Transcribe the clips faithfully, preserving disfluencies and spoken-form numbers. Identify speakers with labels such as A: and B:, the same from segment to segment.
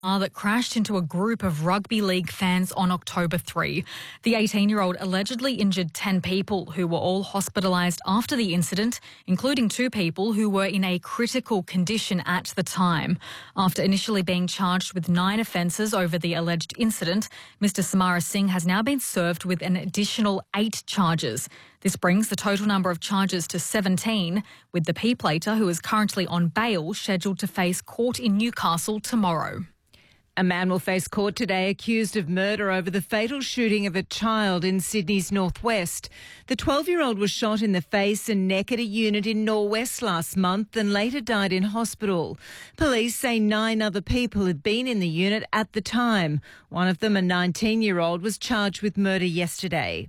A: car that crashed into a group of rugby league fans on October third. The eighteen-year-old allegedly injured ten people who were all hospitalised after the incident, including two people who were in a critical condition at the time. After initially being charged with nine offences over the alleged incident, Mister Samara Singh has now been served with an additional eight charges. This brings the total number of charges to seventeen, with the P-plater, who is currently on bail, scheduled to face court in Newcastle tomorrow.
B: A man will face court today accused of murder over the fatal shooting of a child in Sydney's northwest. The twelve-year-old was shot in the face and neck at a unit in Norwest last month and later died in hospital. Police say nine other people had been in the unit at the time. One of them, a nineteen-year-old, was charged with murder yesterday.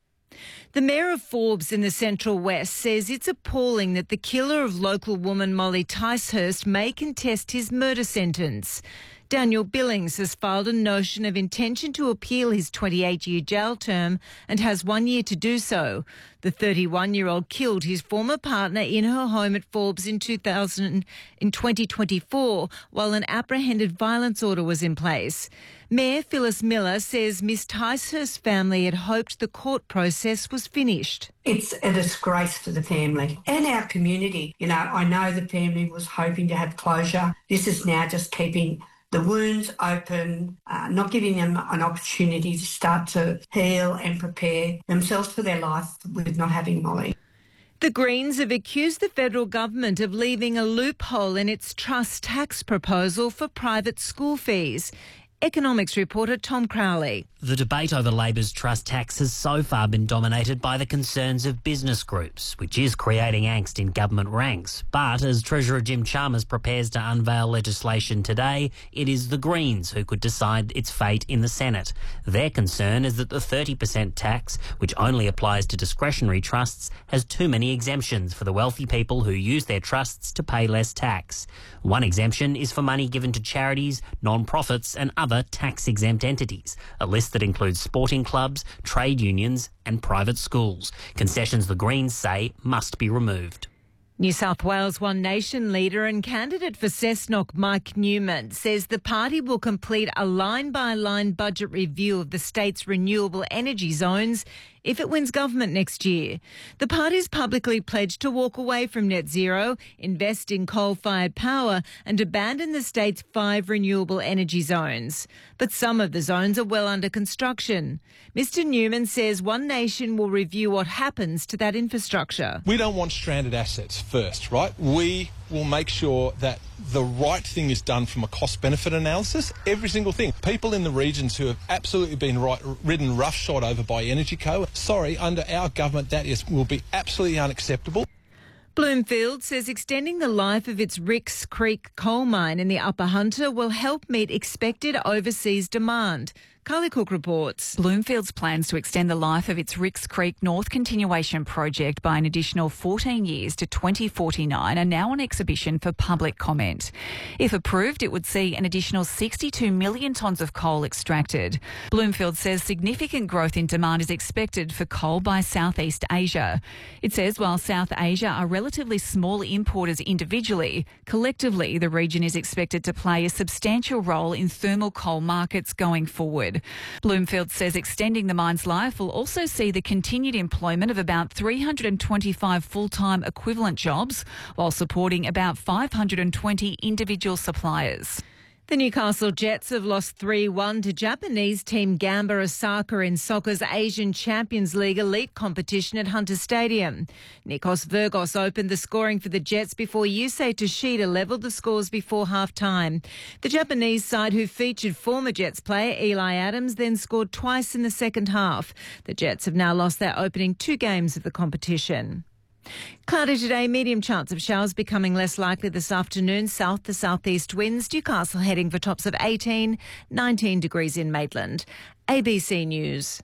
B: The Mayor of Forbes in the Central West says it's appalling that the killer of local woman Molly Ticehurst may contest his murder sentence. Daniel Billings has filed a notion of intention to appeal his twenty-eight-year jail term and has one year to do so. The thirty-one-year-old killed his former partner in her home at Forbes in two thousand, in twenty twenty-four, while an apprehended violence order was in place. Mayor Phyllis Miller says Miss Ticehurst's family had hoped the court process was finished.
C: It's a disgrace for the family and our community. You know, I know the family was hoping to have closure. This is now just keeping the wounds open, uh, not giving them an opportunity to start to heal and prepare themselves for their life with not having Molly.
B: The Greens have accused the federal government of leaving a loophole in its trust tax proposal for private school fees. Economics reporter Tom Crowley.
D: The debate over Labor's trust tax has so far been dominated by the concerns of business groups, which is creating angst in government ranks. But as Treasurer Jim Chalmers prepares to unveil legislation today, it is the Greens who could decide its fate in the Senate. Their concern is that the thirty percent tax, which only applies to discretionary trusts, has too many exemptions for the wealthy people who use their trusts to pay less tax. One exemption is for money given to charities, non-profits and other tax-exempt entities, a list that includes sporting clubs, trade unions and private schools. Concessions the Greens say must be removed.
B: New South Wales One Nation leader and candidate for Cessnock Mike Newman says the party will complete a line-by-line budget review of the state's renewable energy zones if it wins government next year. The party's publicly pledged to walk away from net zero, invest in coal-fired power and abandon the state's five renewable energy zones. But some of the zones are well under construction. Mister Newman says One Nation will review what happens to that infrastructure.
E: We don't want stranded assets first, right? We will make sure that the right thing is done from a cost-benefit analysis, every single thing. People in the regions who have absolutely been right, ridden roughshod over by Energy Co, sorry, under our government that is will be absolutely unacceptable.
B: Bloomfield says extending the life of its Ricks Creek coal mine in the Upper Hunter will help meet expected overseas demand. Carly Cook reports.
F: Bloomfield's plans to extend the life of its Ricks Creek North Continuation project by an additional fourteen years to twenty forty-nine are now on exhibition for public comment. If approved, it would see an additional sixty-two million tonnes of coal extracted. Bloomfield says significant growth in demand is expected for coal by Southeast Asia. It says while South Asia are relatively small importers individually, collectively the region is expected to play a substantial role in thermal coal markets going forward. Bloomfield says extending the mine's life will also see the continued employment of about three hundred twenty-five full-time equivalent jobs, while supporting about five hundred twenty individual suppliers.
B: The Newcastle Jets have lost three one to Japanese team Gamba Osaka in soccer's Asian Champions League elite competition at Hunter Stadium. Nikos Virgos opened the scoring for the Jets before Yusei Toshida levelled the scores before half-time. The Japanese side, who featured former Jets player Eli Adams, then scored twice in the second half. The Jets have now lost their opening two games of the competition. Cloudy today, medium chance of showers becoming less likely this afternoon. South to southeast winds. Newcastle heading for tops of eighteen, nineteen degrees in Maitland. A B C News.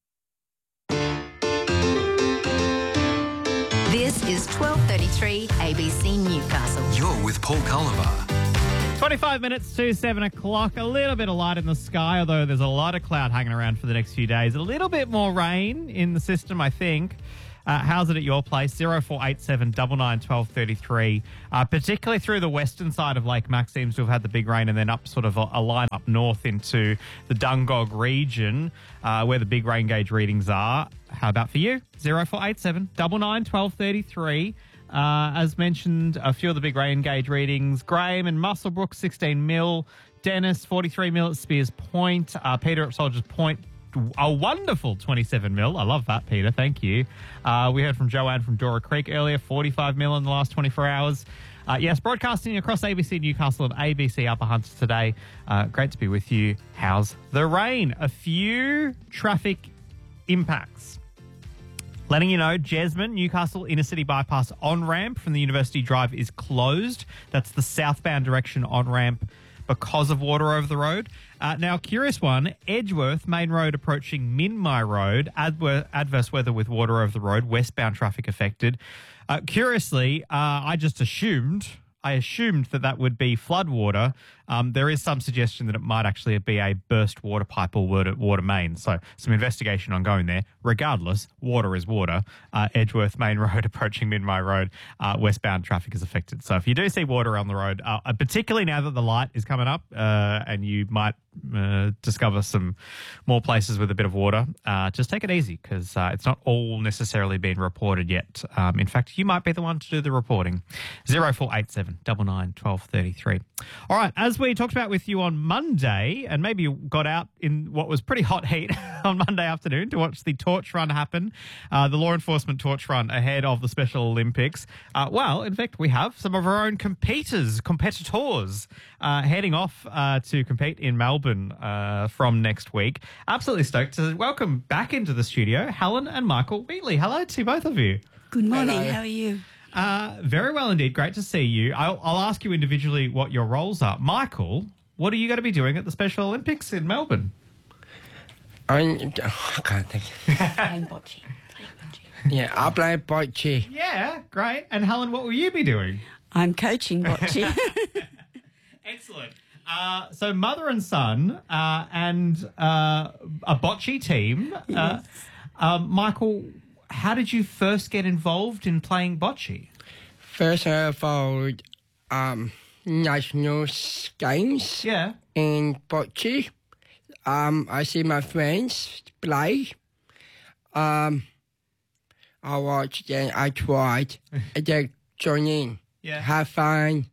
G: This is twelve thirty-three A B C Newcastle.
H: You're with Paul Culliver.
I: twenty-five minutes to seven o'clock. A little bit of light in the sky, although there's a lot of cloud hanging around for the next few days. A little bit more rain in the system, I think. Uh, how's it at your place? zero four eight seven nine nine one two three three. Uh, particularly through the western side of Lake Mac seems to have had the big rain, and then up sort of a, a line up north into the Dungog region uh, where the big rain gauge readings are. How about for you? zero four eight seven nine nine one two three three. Uh, as mentioned, a few of the big rain gauge readings. Graham and Musselbrook, sixteen mil. Dennis, forty-three mil at Spears Point. Uh, Peter at Soldiers Point, a wonderful twenty-seven mil. I love that, Peter. Thank you. Uh, we heard from Joanne from Dora Creek earlier, forty-five mil in the last twenty-four hours. Uh, yes, broadcasting across A B C Newcastle and A B C Upper Hunter today. Uh, great to be with you. How's the rain? A few traffic impacts. Letting you know, Jesmond, Newcastle Inner City Bypass on-ramp from the University Drive is closed. That's the southbound direction on-ramp because of water over the road. Uh, now, curious one, Edgeworth, Main Road approaching Minmi Road, adver- adverse weather with water over the road, westbound traffic affected. Uh, curiously, uh, I just assumed... I assumed that that would be floodwater. Um, there is some suggestion that it might actually be a burst water pipe or water, water main. So some investigation ongoing there. Regardless, water is water. Uh, Edgeworth Main Road approaching Minmi Road, uh, westbound traffic is affected. So if you do see water on the road, uh, particularly now that the light is coming up uh, and you might uh, discover some more places with a bit of water, uh, just take it easy because uh, it's not all necessarily been reported yet. Um, in fact, you might be the one to do the reporting. zero four eight seven nine nine one two three three. All right, as we talked about with you on Monday, and maybe you got out in what was pretty hot heat on Monday afternoon to watch the torch run happen, uh, the law enforcement torch run ahead of the Special Olympics. Uh, well, in fact, we have some of our own competitors, competitors uh, heading off uh, to compete in Melbourne uh, from next week. Absolutely stoked to welcome back into the studio Helen and Michael Wheatley. Hello to both of you.
J: Good morning.
K: Hello.
J: How are you?
I: Uh, very well indeed. Great to see you. I'll, I'll ask you individually what your roles are. Michael, what are you going to be doing at the Special Olympics in Melbourne?
K: I'm, oh, I can't think.
J: Playing bocce. Playing bocce.
K: Yeah, I'll play bocce.
I: Yeah, great. And Helen, what will you be doing?
J: I'm coaching bocce.
I: Excellent. Uh, so mother and son uh, and uh, a bocce team.
J: Yes.
I: Uh, um, Michael, how did you first get involved in playing bocce?
K: First of all, um, national games
I: Yeah.
K: in bocce. Um, I see my friends play. Um, I watched and I tried. And then join in.
I: Yeah.
K: Have fun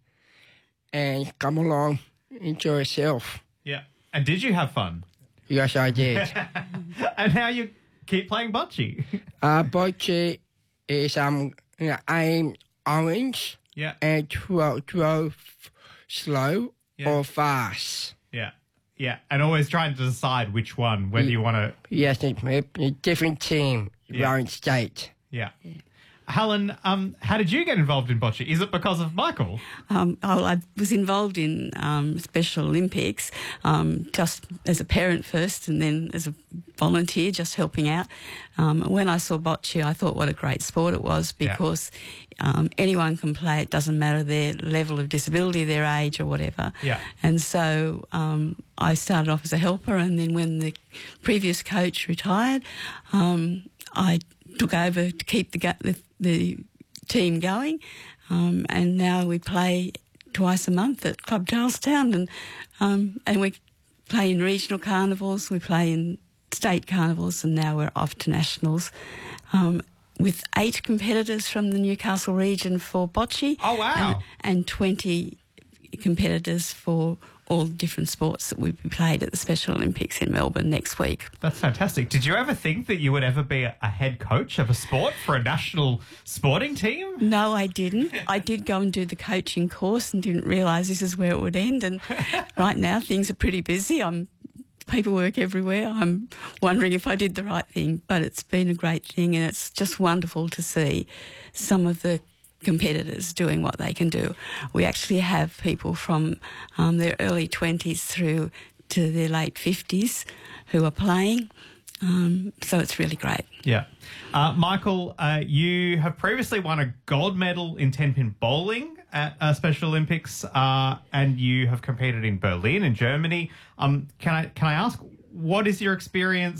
K: and come along, enjoy yourself.
I: Yeah. And did you have fun?
K: Yes, I did.
I: And how you keep playing bocce?
K: uh, bocce is um, you know, aim orange
I: Yeah.
K: and throw, throw f- slow
I: Yeah.
K: or fast.
I: Yeah. Yeah. And always trying to decide which one, whether you want to...
K: Yes, a, a different team
I: Yeah.
K: around state.
I: Yeah. Helen, um, how did you get involved in bocce? Is it because of Michael?
J: Um, oh, I was involved in um, Special Olympics um, just as a parent first and then as a volunteer, just helping out. Um, when I saw bocce, I thought what a great sport it was because yeah. um, anyone can play. It doesn't matter their level of disability, their age or whatever.
I: Yeah.
J: And so um, I started off as a helper, and then when the previous coach retired, um, I took over to keep the, the, the team going, um, and now we play twice a month at Club Charlestown, and um, and we play in regional carnivals, we play in state carnivals, and now we're off to nationals um, with eight competitors from the Newcastle region for bocce.
I: Oh, wow.
J: And, and twenty competitors for all the different sports that will be played at the Special Olympics in Melbourne next week.
I: That's fantastic. Did you ever think that you would ever be a, a head coach of a sport for a national sporting team?
J: No, I didn't. I did go and do the coaching course and didn't realise this is where it would end. And right now things are pretty busy. I'm paperwork everywhere. I'm wondering if I did the right thing, but it's been a great thing, and it's just wonderful to see some of the competitors doing what they can do. We actually have people from um, their early twenties through to their late fifties who are playing, um, so it's really great.
I: Yeah. Uh, Michael, uh, you have previously won a gold medal in ten-pin bowling at uh, Special Olympics, uh, and you have competed in Berlin in Germany. Um, can I can I ask, what is your experience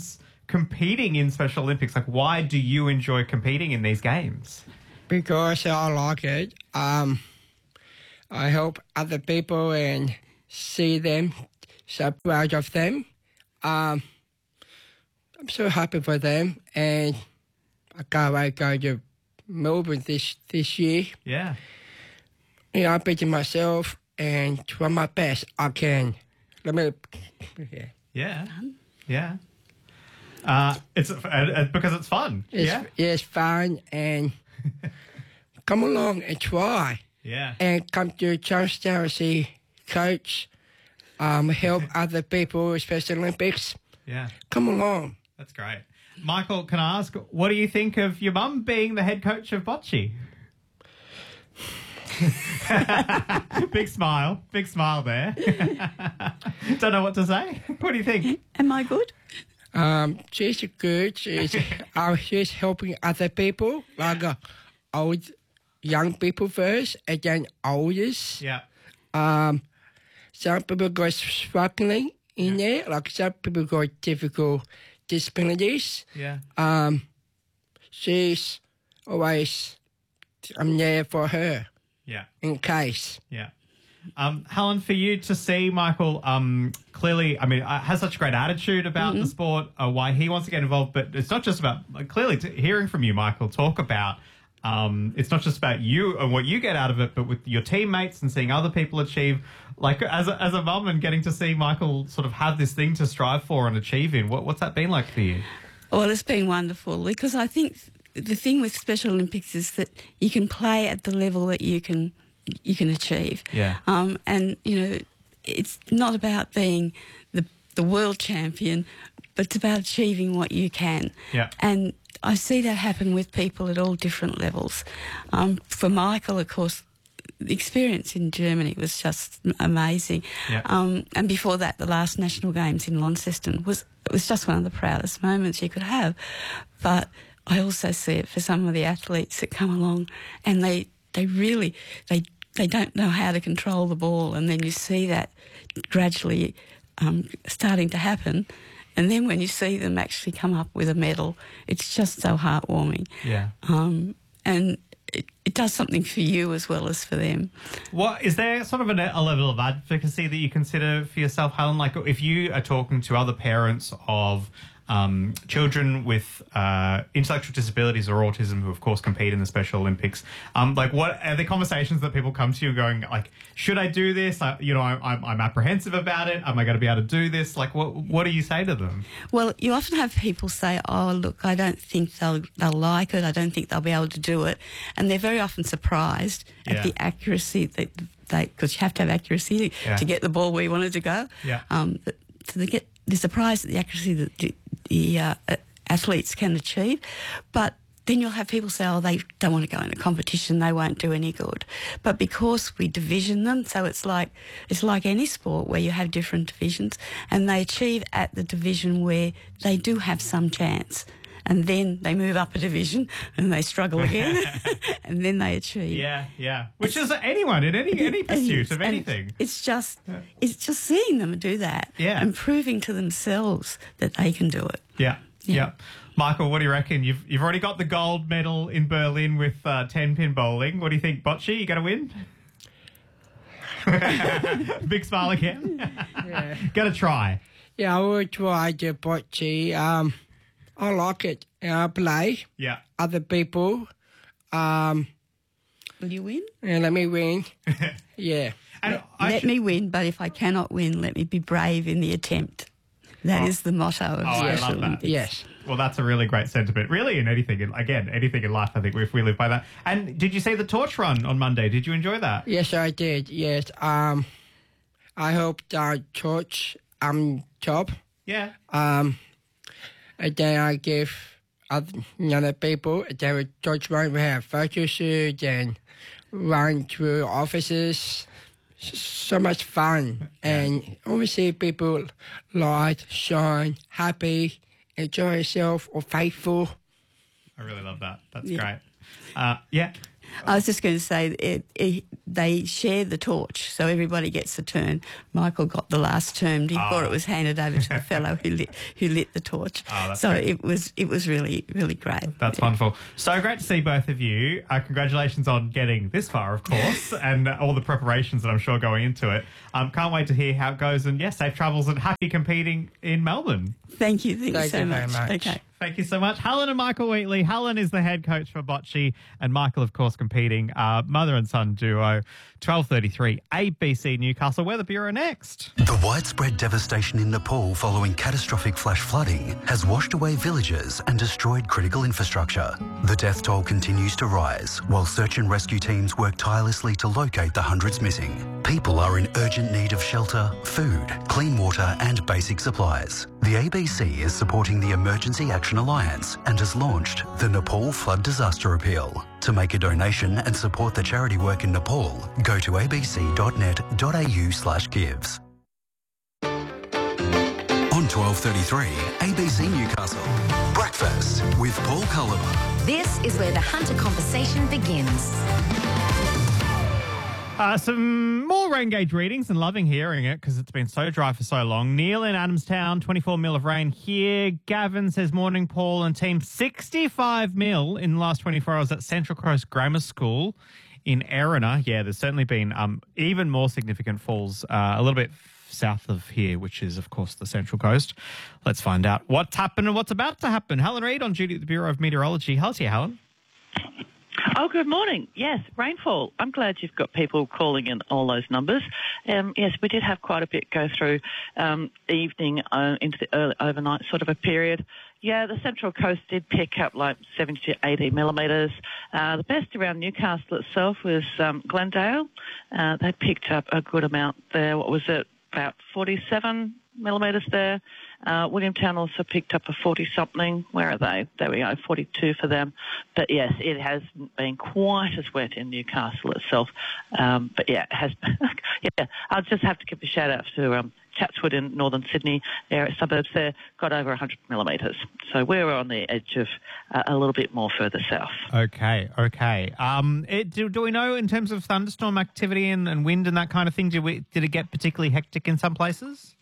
I: competing in Special Olympics? Like, why do you enjoy competing in these games?
K: Because I like it. Um, I help other people and see them, so proud of them. Um, I'm so happy for them, and I can't wait to go to Melbourne this, this year.
I: Yeah.
K: You know, I'm beating myself and try my best I can. Let me, yeah.
I: Yeah. Yeah. Uh, it's uh, uh, because it's fun.
K: It's,
I: yeah.
K: It's fun, and come along and try.
I: Yeah.
K: And come to Charlestown and see coach, um, help other people, especially Olympics.
I: Yeah.
K: Come along.
I: That's great. Michael, can I ask, what do you think of your mum being the head coach of bocce? Big smile. Big smile there. Don't know what to say. What do you think?
J: Am I good?
K: Um, she's good. She's, uh, she's helping other people, like uh, old, young people first, and then oldest.
I: Yeah.
K: Um, some people got struggling in there, like some people got difficult disabilities.
I: Yeah.
K: Um, she's always, I'm there for her.
I: Yeah.
K: In case.
I: Yeah. Um, Helen, for you to see Michael, um, clearly, I mean, uh, has such a great attitude about mm-hmm. the sport, uh, why he wants to get involved, but it's not just about, like, clearly t- hearing from you, Michael, talk about, um, it's not just about you and what you get out of it, but with your teammates and seeing other people achieve, like, as a, as a mum and getting to see Michael sort of have this thing to strive for and achieve in, what, what's that been like for you?
J: Well, it's been wonderful, because I think the thing with Special Olympics is that you can play at the level that you can you can achieve.
I: Yeah.
J: Um, and, you know, it's not about being the the world champion, but it's about achieving what you can.
I: Yeah.
J: And I see that happen with people at all different levels. Um, for Michael, of course, the experience in Germany was just amazing.
I: Yeah.
J: Um, and before that, the last National Games in Launceston was, it was just one of the proudest moments you could have. But I also see it for some of the athletes that come along, and they, they really, they they don't know how to control the ball, and then you see that gradually um, starting to happen. And then when you see them actually come up with a medal, it's just so heartwarming.
I: Yeah.
J: Um, and it, it does something for you as well as for them.
I: What is there sort of a, a level of advocacy that you consider for yourself, Helen? Like, if you are talking to other parents of um, children with uh, intellectual disabilities or autism, who of course compete in the Special Olympics, um, like, what are the conversations that people come to you going, like, should I do this? I, you know, I, I'm, I'm apprehensive about it. Am I going to be able to do this? Like, what what do you say to them?
J: Well, you often have people say, oh, look, I don't think they'll they'll like it. I don't think they'll be able to do it. And they're very often surprised
I: Yeah.
J: at the accuracy that they, because you have to have accuracy
I: Yeah.
J: to get the ball where you want it to go.
I: Yeah.
J: Um, so they get, they're surprised at the accuracy that the, the uh, athletes can achieve. But then you'll have people say, oh, they don't want to go in a competition, they won't do any good. But because we division them, so it's like it's like any sport where you have different divisions, and they achieve at the division where they do have some chance. And then they move up a division and they struggle again, and then they achieve.
I: Yeah, yeah. Which is anyone in any any pursuit of anything.
J: It's just it's just seeing them do that,
I: Yeah.
J: and proving to themselves that they can do it.
I: Yeah, yeah.
J: Yeah.
I: Michael, what do you reckon? You've you've already got the gold medal in Berlin with uh, ten pin bowling. What do you think, bocce? You going to win? Big smile again.
K: Yeah.
I: Going to try.
K: Yeah, I will try the bocce. Um, I like it. I play.
I: Yeah.
K: Other people. Um,
J: Will you win?
K: and let me win. Yeah.
I: And I
J: Let
I: should-
J: me win, but if I cannot win, let me be brave in the attempt. That is the motto of
I: Oh, I
J: Special
I: love that.
J: Olympics.
K: Yes.
I: Well, that's a really great sentiment. Really, in anything, in, again, anything in life, I think, if we live by that. And did you see the torch run on Monday? Did you enjoy that?
K: Yes, I did. Yes. Um, I hope the church um job.
I: Yeah.
K: Um, and then I give other other people. There was church run. We have photo shoot and run through offices. S- So much fun, and obviously people light, shine, happy, enjoy yourself, or faithful.
I: I really love that. That's
J: Yeah.
I: great. Uh, yeah.
J: I was just going to say it, it, they share the torch, so everybody gets a turn. Michael got the last term before
I: Oh.
J: it was handed over to the fellow who lit who lit the torch.
I: Oh, that's
J: so
I: great.
J: it was it was really really great.
I: That's wonderful. So great to see both of you. Uh, congratulations on getting this far, of course, and all the preparations that I'm sure going into it. Um, can't wait to hear how it goes, and yes, safe travels and happy competing in Melbourne.
J: Thank you, thank,
K: Thank
J: you so
K: you very
J: much.
K: much.
J: Okay.
I: Thank you so much. Helen and Michael Wheatley. Helen is the head coach for Bocce, and Michael, of course, competing uh, mother and son duo. twelve thirty-three A B C Newcastle Weather Bureau next.
H: The widespread devastation in Nepal following catastrophic flash flooding has washed away villages and destroyed critical infrastructure. The death toll continues to rise while search and rescue teams work tirelessly to locate the hundreds missing. People are in urgent need of shelter, food, clean water and basic supplies. The A B C is supporting the Emergency Action Alliance and has launched the Nepal Flood Disaster Appeal. To make a donation and support the charity work in Nepal, go to abc.net.au slash gives. On twelve thirty-three, A B C Newcastle. Breakfast with Paul Culliver.
G: This is where the Hunter conversation begins.
I: Uh, some more rain gauge readings, and loving hearing it because it's been so dry for so long. Neil in Adamstown, twenty-four mil of rain here. Gavin says, morning, Paul and team. sixty-five mil in the last twenty-four hours at Central Coast Grammar School in Erina. Yeah, there's certainly been um, even more significant falls uh, a little bit south of here, which is, of course, the Central Coast. Let's find out what's happened and what's about to happen. Helen Reid on duty at the Bureau of Meteorology. How's here, Helen?
L: Oh, good morning. Yes, rainfall. I'm glad you've got people calling in all those numbers. Um, yes, we did have quite a bit go through um, evening uh, into the early overnight sort of a period. Yeah, the Central Coast did pick up like seventy to eighty millimetres. Uh, the best around Newcastle itself was um, Glendale. Uh, they picked up a good amount there. What was it? About forty-seven millimetres there. Uh, Williamtown also picked up a forty-something. Where are they? There we go, forty-two for them. But, yes, it hasn't been quite as wet in Newcastle itself. Um, but, yeah, it has. Yeah, I'll just have to give a shout-out to um, Chatswood in northern Sydney, area suburbs there, got over one hundred millimetres. So we're on the edge of uh, a little bit more further south.
I: Okay, okay. Um, it, do, do we know in terms of thunderstorm activity and, and wind and that kind of thing, did, we, did it get particularly hectic in some places?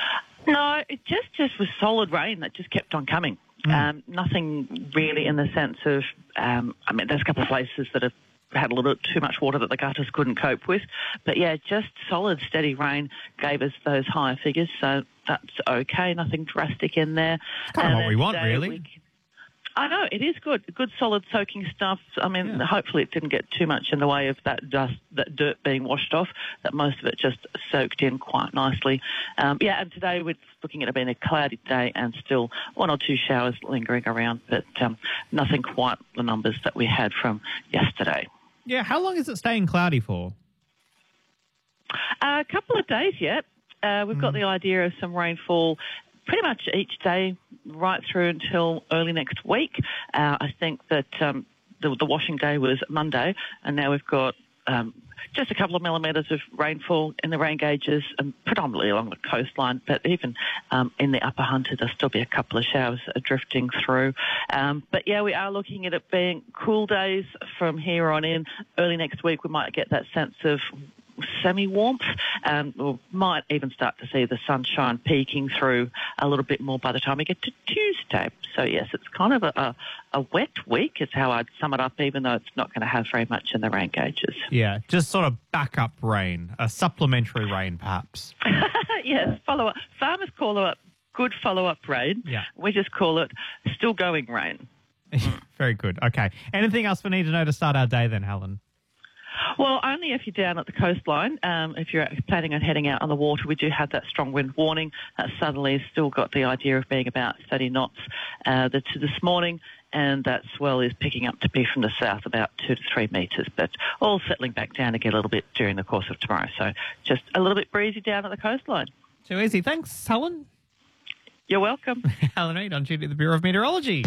L: No, it just, just was solid rain that just kept on coming. Mm. Um, nothing really in the sense of, um, I mean, there's a couple of places that have had a little bit too much water that the gutters couldn't cope with. But, yeah, just solid, steady rain gave us those higher figures, so that's okay. Nothing drastic in there.
I: It's kind of what we want, really.
L: We, I know, it is good. Good, solid soaking stuff. I mean, yeah. Hopefully it didn't get too much in the way of that dust, that dirt being washed off, that most of it just soaked in quite nicely. Um, yeah, and today we're looking at it being a cloudy day and still one or two showers lingering around, but um, nothing quite the numbers that we had from yesterday.
I: Yeah, how long is it staying cloudy for?
L: Uh, a couple of days yet. Uh, we've mm. got the idea of some rainfall pretty much each day right through until early next week. Uh, I think that um, the, the washing day was Monday, and now we've got um, just a couple of millimetres of rainfall in the rain gauges, um, predominantly along the coastline, but even um, in the upper Hunter, there'll still be a couple of showers uh, drifting through. Um, but, yeah, we are looking at it being cool days from here on in. Early next week, we might get that sense of semi-warmth. Um, we might even start to see the sunshine peeking through a little bit more by the time we get to Tuesday. So, yes, it's kind of a, a, a wet week is how I'd sum it up, even though it's not going to have very much in the rain gauges.
I: Yeah, just sort of backup rain, a supplementary rain perhaps.
L: Yes, follow-up. Farmers call it good follow-up rain.
I: Yeah.
L: We just call it still going rain.
I: Very good. Okay. Anything else we need to know to start our day then, Helen?
L: Well, only if you're down at the coastline. Um, if you're planning on heading out on the water, we do have that strong wind warning. That southerly's still got the idea of being about thirty knots uh, the, to this morning, and that swell is picking up to be from the south about two to three metres, but all settling back down again a little bit during the course of tomorrow. So just a little bit breezy down at the coastline.
I: Too easy. Thanks, Helen.
L: You're welcome.
I: Helen Reid on duty at the Bureau of Meteorology.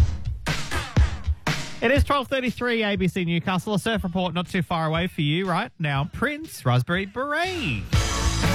I: It is twelve thirty-three A B C Newcastle. A surf report not too far away for you right now. Prince, Raspberry Beret.